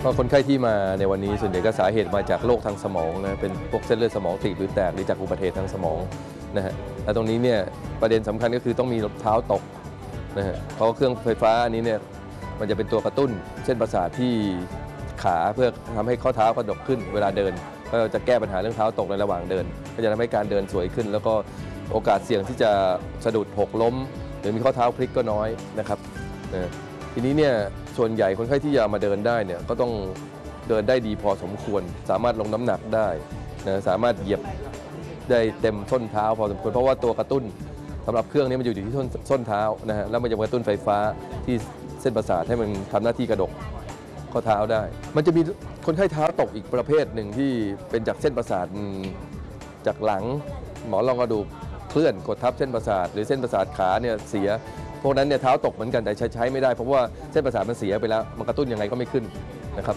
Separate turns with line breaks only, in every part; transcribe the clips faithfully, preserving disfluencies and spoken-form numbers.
ก็คนไข้ที่มาในวันนี้ส่วนใหญ่ก็สาเหตุมาจากโรคทางสมองนะเป็นพวกเส้นเลือดสมองตีบหรือแตกหรือจากอุบัติเหตุทางสมองนะฮะและตรงนี้เนี่ยประเด็นสำคัญก็คือต้องมีเท้าตกนะฮะเพราะเครื่องไฟฟ้าอันนี้เนี่ยมันจะเป็นตัวกระตุ้นเส้นประสาทที่ขาเพื่อทำให้ข้อเท้ากระดกขึ้นเวลาเดินก็จะแก้ปัญหาเรื่องเท้าตกในระหว่างเดินก็จะทำให้การเดินสวยขึ้นแล้วก็โอกาสเสี่ยงที่จะสะดุดหกล้มหรือมีข้อเท้าพลิกก็น้อยนะครับนะทีนี้เนี่ยส่วนใหญ่คนไข้ที่จะมาเดินได้เนี่ยก็ต้องเดินได้ดีพอสมควรสามารถลงน้ำหนักได้นะสามารถเหยียบได้เต็มส้นเท้าพอสมควรเพราะว่าตัวกระตุ้นสำหรับเครื่องนี้มันอยู่ที่ส้นส้นเท้านะฮะแล้วมันจะกระตุ้นไฟฟ้าที่เส้นประสาทให้มันทำหน้าที่กระดกข้อเท้าได้มันจะมีคนไข้เท้าตกอีกประเภทหนึ่งที่เป็นจากเส้นประสาทจากหลังหมอนรองกระดูกเคลื่อนกดทับเส้นประสาทหรือเส้นประสาทขาเนี่ยเสียพวกนั้นเนี่ยเท้าตกเหมือนกันแต่ใช้ใช้ไม่ได้เพราะว่าเส้นประสาทมันเสียไปแล้วมันกระตุ้นยังไงก็ไม่ขึ้นนะครับ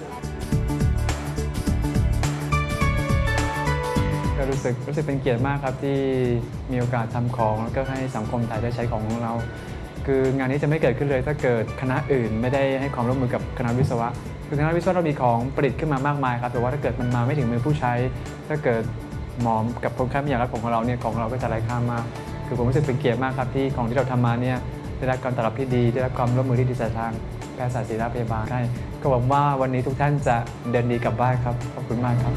ก็รู้สึกรู้สึกเป็นเกียรติมากครับที่มีโอกาสทำของแล้วก็ให้สังคมไทยได้ใช้ของของเราคืองานนี้จะไม่เกิดขึ้นเลยถ้าเกิดคณะอื่นไม่ได้ให้ความร่วมมือกับคณะวิศวะคือคณะวิศวะเรามีของประดิษฐ์ขึ้นมามากมายครับแต่ว่าถ้าเกิดมันมาไม่ถึงมือผู้ใช้ถ้าเกิดหมอกับคนไข้ไม่อยากรับของเราเนี่ยของเราก็จะไร้ค่ามากคือผมรู้สึกเป็นเกียรติมากครับที่ของที่เราทำมาเนี่ยได้รับการตอบรับที่ดีได้รับความร่วมมือที่ดีจากทางแพทยศาสตร์ศิริราชพยาบาลได้ก็หวังว่าวันนี้ทุกท่านจะเดินดีกลับบ้านครับขอบคุณมากครับ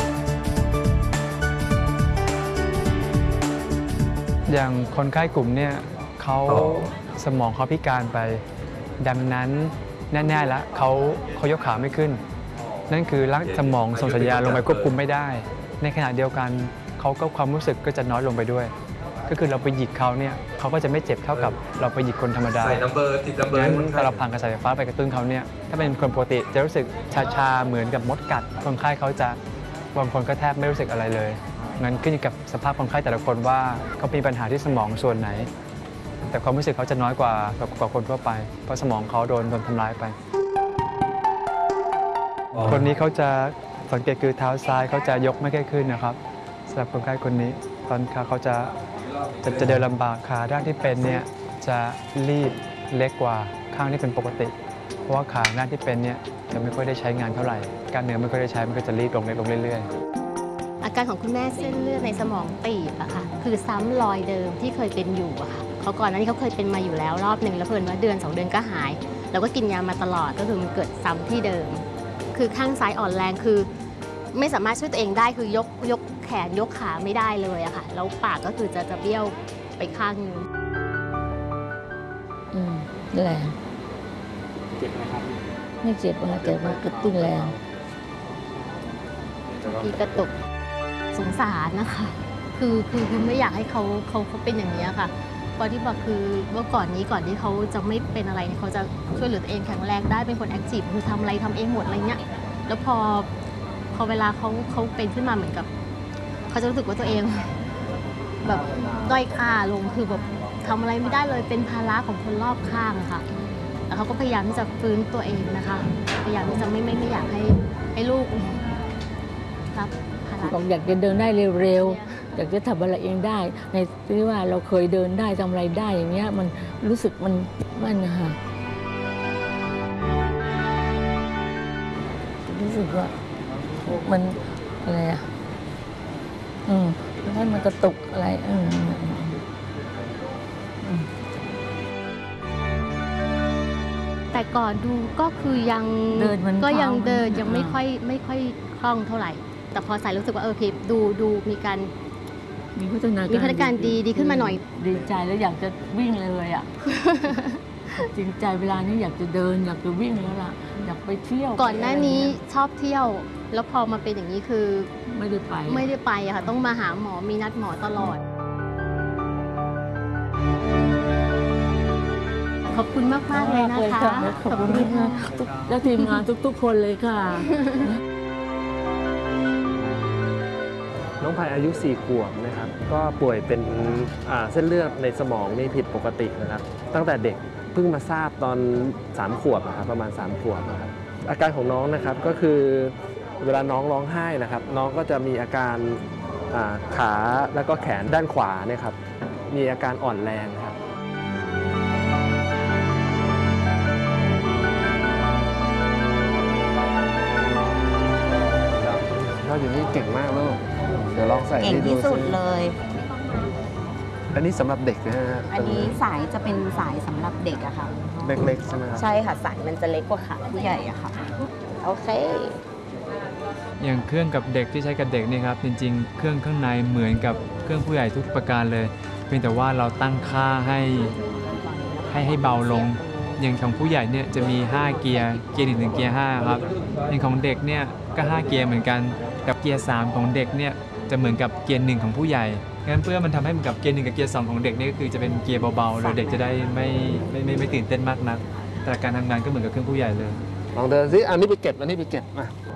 อย่างคนไข้กลุ่มเนี่ยเขาสมองเขาพิการไปดังนั้นแน่ๆแล้วเขาเขายกขาไม่ขึ้นนั่นคือรักสมองส่งสัญญาณลงไปควบคุมไม่ได้ในขณะเดียวกันเขาก็ความรู้สึกก็จะน้อยลงไปด้วยก็คือเราไปหยิกเขาเนี่ยเขาก็จะไม่เจ็บเท่ากับเราไปหยิกคนธรรมดาใส่นัมเบอร์ติดนัมเบอร์งั้นถ้าเราผ่านกระแสไฟฟ้าไปกระตุ้นเขาเนี่ยถ้าเป็นคนปกติจะรู้สึกชาๆเหมือนกับมดกัดคนไข้เขาจะบางคนก็แทบไม่รู้สึกอะไรเลยงั้นขึ้นอยู่กับสภาพคนไข้แต่ละคนว่าเขามีปัญหาที่สมองส่วนไหนแต่ความรู้สึกเขาจะน้อยกว่ากว่าคนทั่วไปเพราะสมองเขาโดนโดนทำร้ายไปคนนี้เขาจะสังเกตคือเท้าซ้ายเขาจะยกไม่ค่อยขึ้นนะครับสำหรับคนไข้คนนี้ตอนขาเขาจะจะจะเดินลำบากขาด้านที่เป็นเนี่ยจะรีบเล็กกว่าข้างที่เป็นปกติเพราะว่าขาด้านที่เป็นเนี่ยจะไม่ค่อยได้ใช้งานเท่าไหร่กล้ามเนื้อไม่ค่อยได้ใช้มันก็จะรีบลงเล็กลงเรื่อยๆ
อาการของคุณแม่เส้นเลือดในสมองตีบอะค่ะคือซ้ำรอยเดิมที่เคยเป็นอยู่อะค่ะเขาก่อนหน้านี้เขาเคยเป็นมาอยู่แล้วรอบหนึ่งแล้วเพิ่นว่าเดือนสองเดือนก็หายแล้วก็กินยามาตลอดก็คือมันเกิดซ้ำที่เดิมคือข้างซ้ายอ่อนแรงคือไม่สามารถช่วยตัวเองได้คือยกยกแขนยกขาไม่ได้เลยอะค่ะแล้วปากก็คือจะจะเบี้ยวไปข้างนึง
อืมแรง
เจ็บไหมครับ
ไม่เจ็บอะไรแต่ว่ากระตุ้นแรง
มีกระตุกสงสารนะคะคือคือคือไม่อยากให้เขาเขาเขาเป็นอย่างนี้ค่ะพอที่บอกคือเมื่อก่อนนี้ก่อนที่เขาจะไม่เป็นอะไรเขาจะช่วยเหลือตัวเองแข็งแรงได้เป็นคนแอคทีฟคือทำอะไรทำเองหมดอะไรเงี้ยแล้วพอพอเวลาเขาเขาเป็นขึ้นมาเหมือนกับเขาจะรู้สึกว่าตัวเองแบบด้อยค่าลงคือแบบทำอะไรไม่ได้เลยเป็นภาระของคนรอบข้างค่ะแล้วเขาก็พยายามที่จะฟื้นตัวเองนะคะพยายามที่จะไม่ไม่ไม่อยากให้ให้ลูกรับภาระ
บอกอยากจะเดินได้เร็วๆอยากจะทำอะไรเองได้ในที่ว่าเราเคยเดินได้ทำอะไรได้อย่างเงี้ยมันรู้สึกมันมันนะคะรู้สึกว่ามันอะไรอ่ะอืมให้มันกระตุกอะไรอืม
แต่ก่อนดูก็คือยังก็ยังเดินยังไม่ค่อยไม่ค่อยคล่องเท่าไหร่แต่พอใส่รู้สึกว่าเออโอเคดูดูมีการ
มีพัฒนาการ
มีพัฒนาการดีดีขึ้นมาหน่อย
ดีใจแล้วอยากจะวิ่งเลยอ่ะจริงใจเวลานี้อยากจะเดินอยากจะวิ่งแล้วล่ะอยากไปเที่ยว
ก่อนหน้านี้ชอบเที่ยวแล้วพอมาเป็นอย่างนี้คือ
ไม่ได้ไป
ไม่ได้ไปอะค่ะต้องมาหาหมอมีนัดหมอตลอดขอบคุณมากมากเลยนะคะ
ขอบคุณค่ะและทีมงานทุกๆคนเลยค่ะ
น้องพายอายุสี่ขวบนะครับก็ป่วยเป็นเส้นเลือดในสมองนี่ผิดปกตินะครับตั้งแต่เด็กเพิ่งมาทราบตอนสามขวบนะครับประมาณสามขวบนะครับอาการของน้องนะครับก็คือเวลาน้องร้องไห้นะครับน้องก็จะมีอาการขาแล้วก็แขนด้านขวาเนี่ยครับมีอาการอ่อนแรงครับเก่งมากลูกเดี๋ยวลองใส่
เก่ง
ให้ดู
ที่สุด
สิ
เลย
อันนี้สำหรับเด็กนะฮะ
อันนี้สายจะเป็นสายสำหรับเด็กอะค่ะ
เล็กๆใช่ไหมครับ
ใช่ค่ะสายมันจะเล็กกว่าขาผู้ใหญ่อะค่ะ โอเค
อย่างเครื่องกับเด็กที่ใช้กับเด็กนี่ครับจริงๆ เครื่องข้างในเหมือนกับเครื่องผู้ใหญ่ทุกประการเลยเพียงแต่ว่าเราตั้งค่าให้ให้ให้เบาลง อย่างของผู้ใหญ่เนี่ยจะมีห้าเกียร์เกียร์หนึ่งถึงเกียร์ห้าครับอย่างของเด็กเนี่ยก็ห้าเกียร์เหมือนกันกับเกียร์สามของเด็กเนี่ยจะเหมือนกับเกียร์หนึ่งของผู้ใหญ่งั้นเพื่อมันทำให้เหมือนกับเกียร์หนึ่งกับเกียร์สองของเด็กนี่ก็คือจะเป็นเกียร์เบาๆเลยเด็กจะได้ไม่ไม่ไม่ไม่ตื่นเต้นมากนักแต่การทำงานก็เหมือนกับเครื่องผู้ใหญ่เลย
ลองเดินสิอันนี้ไปเก็บอันนี้ไปเก็บมา